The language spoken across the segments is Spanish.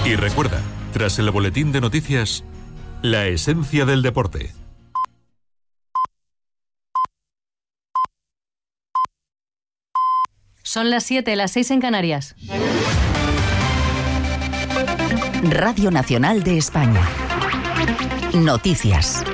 Y recuerda, tras el boletín de noticias, la esencia del deporte. Son las 7, las 6 en Canarias. Radio Nacional de España. Noticias.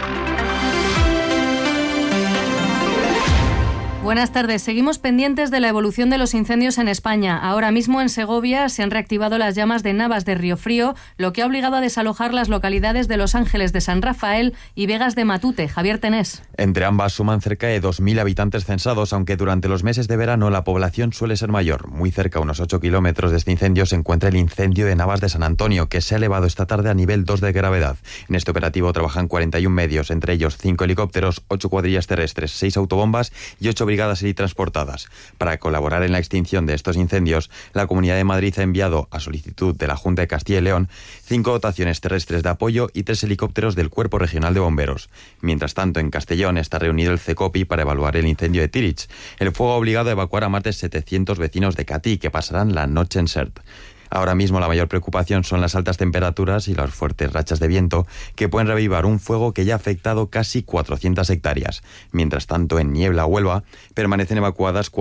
Buenas tardes. Seguimos pendientes de la evolución de los incendios en España. Ahora mismo en Segovia se han reactivado las llamas de Navas de Riofrío, lo que ha obligado a desalojar las localidades de Los Ángeles de San Rafael y Vegas de Matute. Javier Tenés. Entre ambas suman cerca de 2.000 habitantes censados, aunque durante los meses de verano la población suele ser mayor. Muy cerca, a unos 8 kilómetros de este incendio, se encuentra el incendio de Navas de San Antonio, que se ha elevado esta tarde a nivel 2 de gravedad. En este operativo trabajan 41 medios, entre ellos 5 helicópteros, 8 cuadrillas terrestres, 6 autobombas y 8 brigadas transportadas. Para colaborar en la extinción de estos incendios, la Comunidad de Madrid ha enviado, a solicitud de la Junta de Castilla y León, 5 dotaciones terrestres de apoyo y 3 helicópteros del Cuerpo Regional de Bomberos. Mientras tanto, en Castellón está reunido el CECOPI para evaluar el incendio de Tirich. El fuego ha obligado a evacuar a más de 700 vecinos de Catí, que pasarán la noche en Sert. Ahora mismo la mayor preocupación son las altas temperaturas y las fuertes rachas de viento que pueden reavivar un fuego que ya ha afectado casi 400 hectáreas. Mientras tanto, en Niebla, Huelva, permanecen evacuadas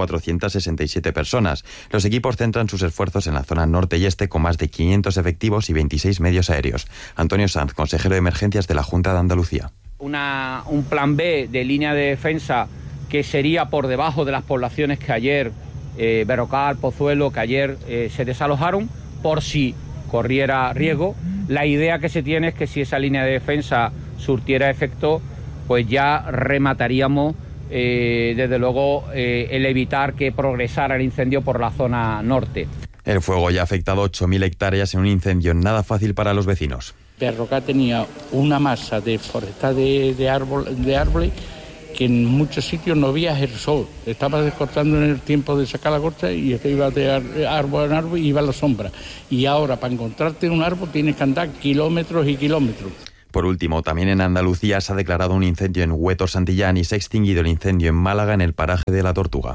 467 personas. Los equipos centran sus esfuerzos en la zona norte y este con más de 500 efectivos y 26 medios aéreos. Antonio Sanz, consejero de Emergencias de la Junta de Andalucía. Un plan B de línea de defensa que sería por debajo de las poblaciones que ayer, Berrocal, Pozuelo, que ayer se desalojaron, por si corriera riesgo. La idea que se tiene es que si esa línea de defensa surtiera efecto, pues ya remataríamos, desde luego, el evitar que progresara el incendio por la zona norte. El fuego ya ha afectado 8.000 hectáreas en un incendio nada fácil para los vecinos. Berrocal tenía una masa de forestal de árboles que en muchos sitios no había aerosol. Estaba descortando en el tiempo de sacar la corta y es que iba de árbol en árbol y iba a la sombra. Y ahora, para encontrarte un árbol, tienes que andar kilómetros y kilómetros. Por último, también en Andalucía se ha declarado un incendio en Huetor Santillán y se ha extinguido el incendio en Málaga, en el paraje de La Tortuga.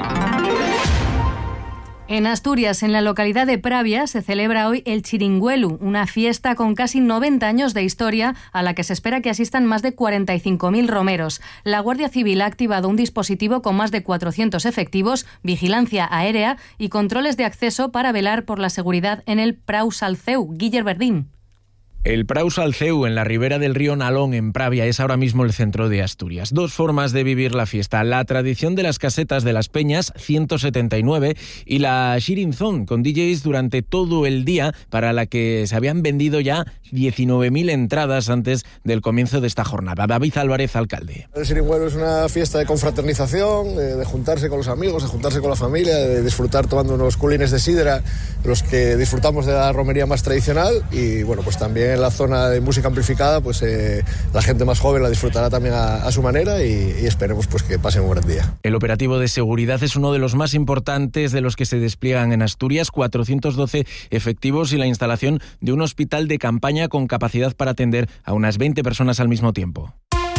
En Asturias, en la localidad de Pravia, se celebra hoy el Chiringuelu, una fiesta con casi 90 años de historia a la que se espera que asistan más de 45.000 romeros. La Guardia Civil ha activado un dispositivo con más de 400 efectivos, vigilancia aérea y controles de acceso para velar por la seguridad en el Prau Salceu. Guiller Verdín. El Prau Salceu, en la ribera del río Nalón, en Pravia, es ahora mismo el centro de Asturias. Dos formas de vivir la fiesta: la tradición de las casetas de las Peñas, 179, y la Shirinzón, con DJs durante todo el día, para la que se habían vendido ya 19.000 entradas antes del comienzo de esta jornada. David Álvarez, alcalde. El Chiringuelu es una fiesta de confraternización, de juntarse con los amigos, de juntarse con la familia, de disfrutar tomando unos culines de sidra, los que disfrutamos de la romería más tradicional, y bueno, pues también en la zona de música amplificada, pues la gente más joven la disfrutará también a su manera y esperemos pues que pasen un gran día. El operativo de seguridad es uno de los más importantes de los que se despliegan en Asturias, 412 efectivos y la instalación de un hospital de campaña con capacidad para atender a unas 20 personas al mismo tiempo.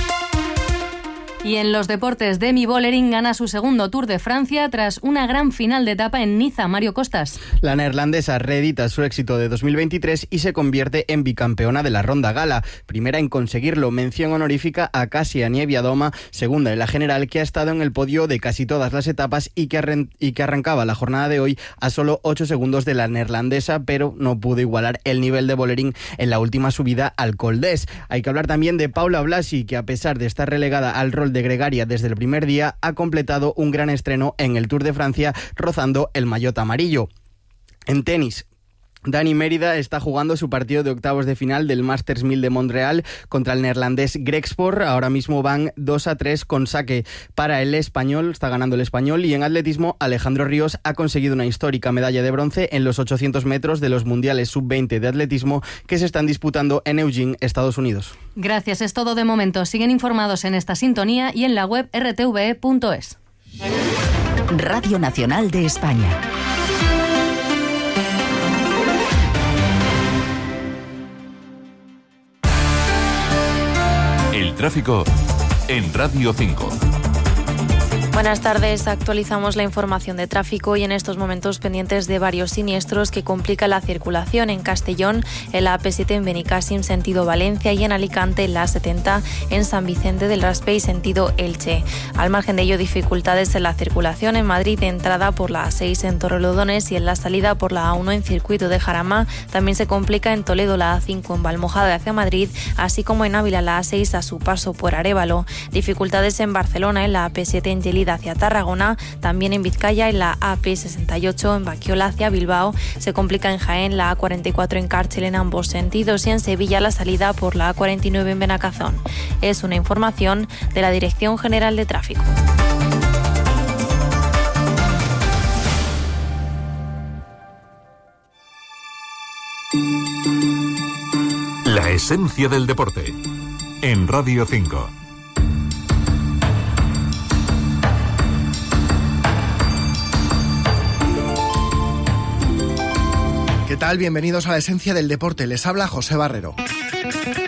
Y en los deportes, Demi Vollering gana su segundo Tour de Francia tras una gran final de etapa en Niza. Mario Costas. La neerlandesa reedita su éxito de 2023 y se convierte en bicampeona de la Ronda Gala. Primera en conseguirlo, mención honorífica a Kasia Niewiadoma, segunda en la general, que ha estado en el podio de casi todas las etapas y que arrancaba la jornada de hoy a solo 8 segundos de la neerlandesa, pero no pudo igualar el nivel de Vollering en la última subida al Col d'Es. Hay que hablar también de Paula Blasi, que a pesar de estar relegada al rol de gregaria desde el primer día, ha completado un gran estreno en el Tour de Francia, rozando el maillot amarillo. En tenis, Dani Mérida está jugando su partido de octavos de final del Masters 1000 de Montreal contra el neerlandés Greg Sport. Ahora mismo van 2-3 con saque para el español, está ganando el español. Y en atletismo, Alejandro Ríos ha conseguido una histórica medalla de bronce en los 800 metros de los mundiales sub-20 de atletismo que se están disputando en Eugene, Estados Unidos. Gracias, es todo de momento. Siguen informados en esta sintonía y en la web rtve.es. Radio Nacional de España. El tráfico en Radio 5. Buenas tardes, actualizamos la información de tráfico y en estos momentos pendientes de varios siniestros que complican la circulación en Castellón, en la AP7 en Benicàssim sentido Valencia y en Alicante en la A70 en San Vicente del Raspey sentido Elche. Al margen de ello, dificultades en la circulación en Madrid de entrada por la A6 en Torrelodones y en la salida por la A1 en Circuito de Jarama. También se complica en Toledo la A5 en Valmojada hacia Madrid, así como en Ávila la A6 a su paso por Arévalo. Dificultades en Barcelona en la AP7 en Gelida hacia Tarragona, también en Vizcaya en la AP68 en Baquiola hacia Bilbao, se complica en Jaén la A44 en Cárcel en ambos sentidos y en Sevilla la salida por la A49 en Benacazón. Es una información de la Dirección General de Tráfico. La esencia del deporte en Radio 5. ¿Qué tal? Bienvenidos a la esencia del deporte. Les habla José Barrero.